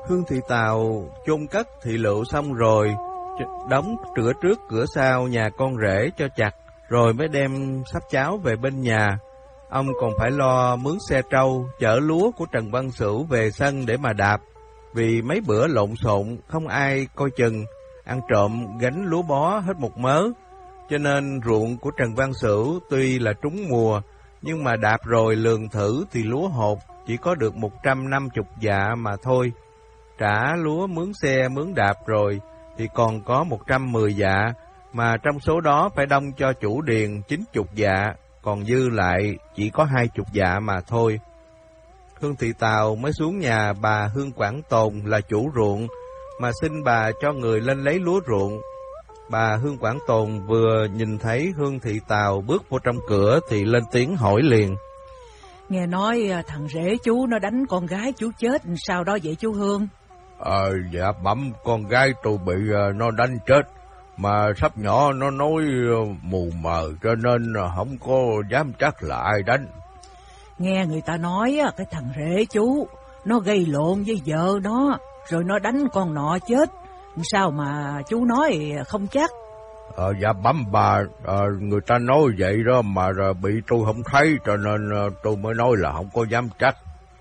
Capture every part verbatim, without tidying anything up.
Hương Thị Tào chôn cất thị lựu xong rồi, đóng cửa trước cửa sau nhà con rể cho chặt, rồi mới đem sắp cháo về bên nhà. Ông còn phải lo mướn xe trâu chở lúa của Trần Văn Sửu về sân để mà đạp, vì mấy bữa lộn xộn không ai coi chừng, ăn trộm gánh lúa bó hết một mớ. Cho nên ruộng của Trần Văn Sửu tuy là trúng mùa, nhưng mà đạp rồi lường thử thì lúa hột chỉ có được một trăm năm mươi dạ mà thôi. Trả lúa mướn xe mướn đạp rồi thì còn có một trăm mười dạ, mà trong số đó phải đông cho chủ điền chín mươi dạ, còn dư lại chỉ có hai mươi dạ mà thôi. Hương Thị Tào mới xuống nhà bà Hương Quảng Tồn là chủ ruộng, mà xin bà cho người lên lấy lúa ruộng. Bà Hương Quảng Tồn vừa nhìn thấy Hương Thị Tào bước vô trong cửa thì lên tiếng hỏi liền. Nghe nói thằng rể chú nó đánh con gái chú chết, sao đó vậy chú Hương? Ờ, dạ bẩm, con gái tôi bị nó đánh chết, mà sắp nhỏ nó nói mù mờ cho nên không có dám chắc là ai đánh. Nghe người ta nói cái thằng rể chú nó gây lộn với vợ nó, rồi nó đánh con nọ chết, sao mà chú nói không chắc? Ờ, dạ bẩm bà, ờ, người ta nói vậy đó mà bị tôi không thấy, cho nên tôi mới nói là không có dám chắc.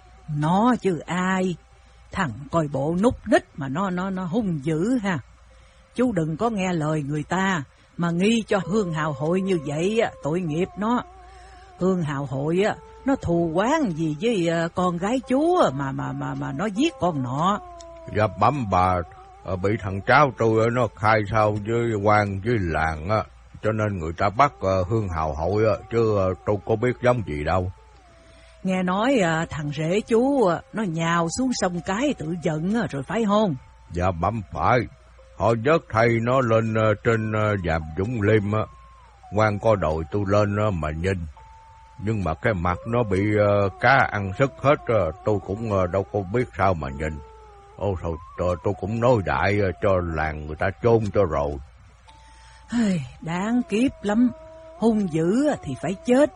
Nó chứ ai, thằng coi bộ nút ních mà nó nó nó hung dữ ha. Chú đừng có nghe lời người ta mà nghi cho Hương Hào Hội như vậy, tội nghiệp nó. Hương Hào Hội á, nó thù oán gì với con gái chú mà mà mà mà nó giết con nọ. Dạ bẩm bà, bị thằng cháu tôi nó khai sao với quan với làng á, cho nên người ta bắt Hương Hào Hội á, chứ tôi có biết giống gì đâu. Nghe nói thằng rể chú nó nhào xuống sông Cái tự giận rồi phải không? Dạ bẩm phải. Họ vớt thay nó lên trên Dàm Dũng Liêm á, quan có đội tôi lên mà nhìn, nhưng mà cái mặt nó bị cá ăn sức hết, tôi cũng đâu có biết sao mà nhìn. Ô thôi, tôi, tôi cũng nói đại cho làng người ta chôn cho rồi. Đáng kiếp lắm, hung dữ thì phải chết,